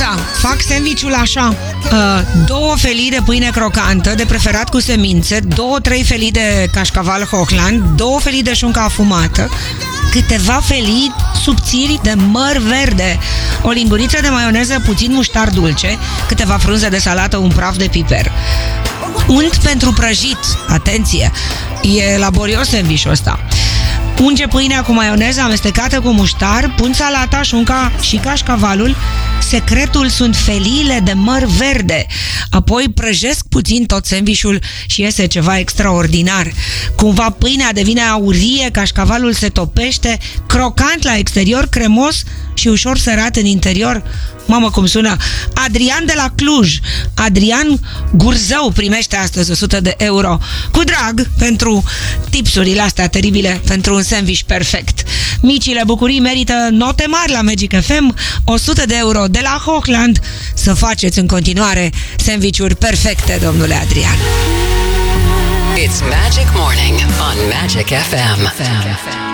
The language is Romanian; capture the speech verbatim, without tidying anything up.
Da, fac sandwich-ul așa. Uh, două felii de pâine crocantă, de preferat cu semințe, două, trei felii de cașcaval Hochland, două felii de șuncă afumată, câteva felii subțiri de măr verde, o linguriță de maioneză, puțin muștar dulce, câteva frunze de salată, un praf de piper. Unt pentru prăjit, atenție, e laborios sandwich-ul ăsta. Unge pâinea cu maioneză amestecată cu muștar, pun salata, șunca și cașcavalul. Secretul sunt feliile de măr verde. Apoi prăjesc puțin tot sandwich-ul și iese ceva extraordinar. Cumva pâinea devine aurie, cașcavalul se topește, crocant la exterior, cremos și ușor sărat în interior. Mamă, cum sună! Adrian de la Cluj, Adrian Gurzău, primește astăzi o sută de euro. Cu drag, pentru tipsurile astea teribile, pentru un sandwich perfect. Micile bucurii merită note mari la Magic F M, o sută de euro de la Hochland. Să faceți în continuare sandwich-uri perfecte, domnule Adrian. It's Magic Morning on Magic F M.